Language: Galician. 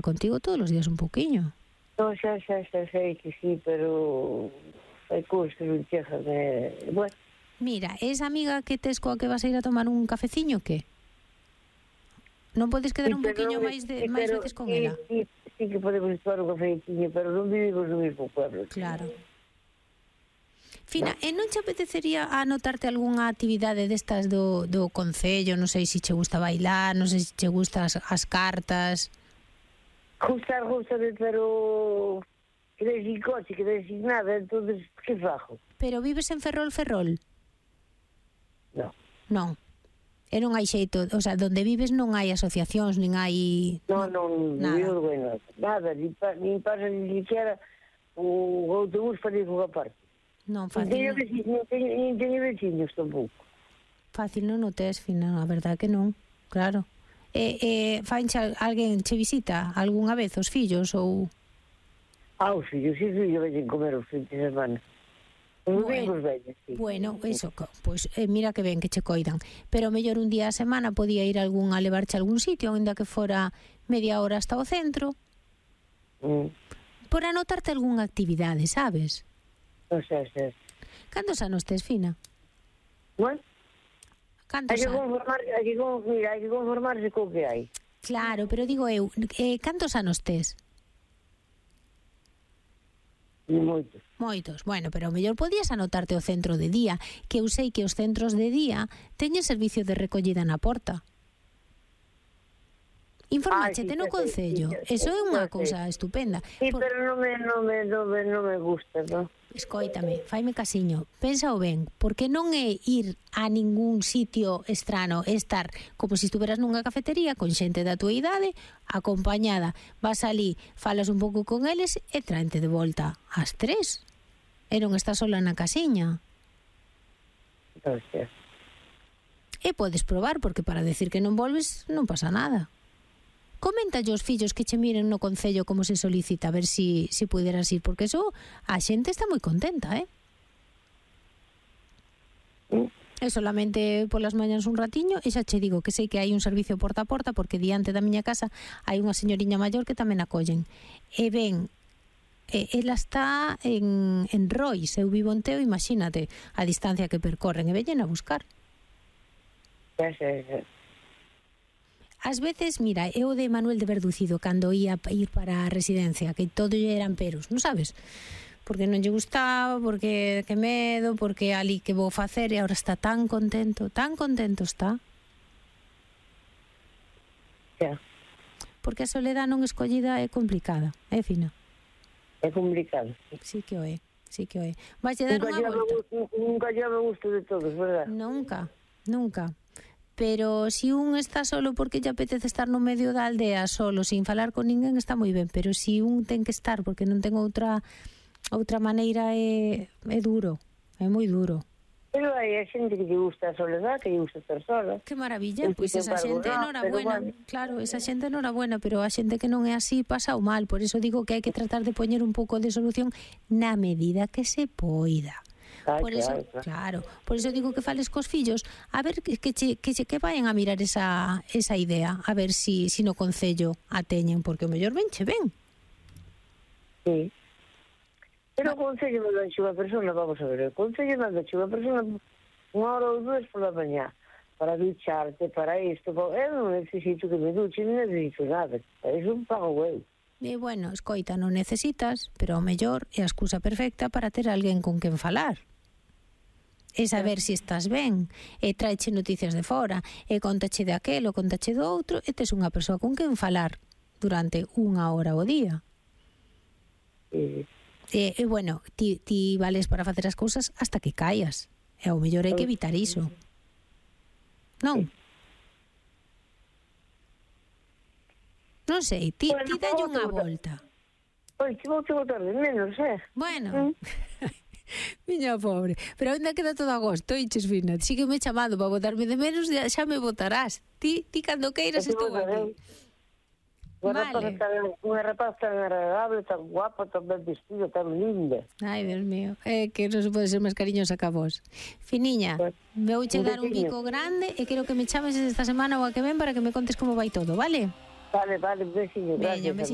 contigo todos os días un pouquiño. Non, xa sei que sí, pero hai cousas que non chegan, bueno. Mira, esa amiga que tes coa que vas a ir a tomar un cafeciño, que? Non podes quedar un pouquiño máis veces con ela? Sí que podemos tomar un cafeciño, pero non vivimos no mesmo pueblo. Claro. Fina, e non te apetecería anotarte algunha actividade destas do concello? Non sei se che gusta bailar, non sei se che gustan as cartas. Gústame, pero quedei sin coche, quedei sin nada, entonces, que fajo? Pero vives en Ferrol? Non. E non hai xeito, o sea, donde vives non hai asociacións, nin hai... Non, nada. Nada, nin pasa ni siquiera o autobús para ir unha parte. Non, fácil. Nin teño veciños tampouco. Fácil non o tes, Fina, a verdade que non, claro. Fainche alguén che visita algunha vez os fillos ou... Os fillos, sí, veñen comer os fins de semana. Os domingos veñen, sí. Bueno, eso, pois mira que ben que che coidan. Pero mellor un día a semana podía ir a levarche a algún sitio, ainda que fora media hora hasta o centro. Por anotarte algunha actividade, sabes? Non sei. Cantos anos tes, Fina? Bueno, Cantos anos? hai que conformarse co que hai. Claro, pero digo eu, cantos anos tes? Moitos. Bueno, pero mellor podías anotarte o centro de día, que eu sei que os centros de día teñen servicio de recollida na porta. Informáchete no concello. Eso é unha cousa estupenda. Sí, pero non me gusta, non? Escoítame, faime casiño, pénsao ben, porque non é ir a ningún sitio estrano, é estar como se estuveras nunha cafetería con xente da tua idade, acompañada. Vas ali, falas un pouco con eles e traente de volta ás 3. E non estás sola na casiña. E podes probar, porque para decir que non volves non pasa nada. Comenta aos fillos que che miren no concello como se solicita, a ver si puderas ir, porque eso a xente está moi contenta, E solamente polas mañans un ratiño, e xa che digo que sei que hai un servicio porta a porta, porque diante da miña casa hai unha señoriña maior que tamén acollen. E ben, ela está en Rois, eu vivo en Teo, imagínate a distancia que percorren, e veñen a buscar. Ás veces, mira, eu de Manuel de Verducido, cando ia ir para a residencia, que todo eran peros, non sabes? Porque non lle gustaba, porque que medo, porque ali que vou facer, e agora está tan contento está. Porque a soledad non escollida é complicada, Fina? É complicado. Sí que o é. Vais dar unha volta. Nunca lle me gusto de todos, verdad? Nunca. Pero si un está solo porque lle apetece estar no medio da aldea solo, sin falar con ninguén, está moi ben, pero si un ten que estar porque non ten outra maneira, é duro, é moi duro. Pero hai a xente que lle gusta a soledad, que lle gusta estar sola. Que maravilla, pois esa xente enhorabuena. Claro, esa xente enhorabuena, pero a xente que non é así pasa o mal, por eso digo que hai que tratar de poñer un pouco de solución na medida que se poida. Por eso, claro, por eso digo que fales cos fillos, a ver que vayan a mirar esa idea, a ver si no concello a teñen, porque o mellor venche ben. Sí. Pero o concello me danche unha persona, vamos a ver, o concello me danche unha persona unha hora ou dúas pola mañá para ducharte, para isto, eu non necesito que me duche, non necesito nada, eso pago eu. E bueno, escoita, non necesitas, pero ao mellor é a excusa perfecta para ter alguén con quen falar. E saber se estás ben, e traeche noticias de fora, e contache de aquelo, contache do outro, e tes unha persoa con quen falar durante unha hora ao día. E bueno, ti vales para facer as cousas hasta que caias, e ao mellor hai que evitar iso. Non? Non sei, ti dalle unha volta. Pois, que vou te botar de menos, Bueno... Miña pobre, pero ainda queda todo agosto, iches, Fina, sígueme chamando para botarme de menos, xa me botarás. Ti cando queiras estou aquí. Unha rapaz tan agradable, tan guapa, tan ben vestido, tan linda. Ai, Dios mío, que non se pode ser máis cariñosa que a vos. Finiña, vouche dar un bico grande e quero que me chames esta semana ou a que ven para que me contes como vai todo, vale? Vale, un besiño, gracias.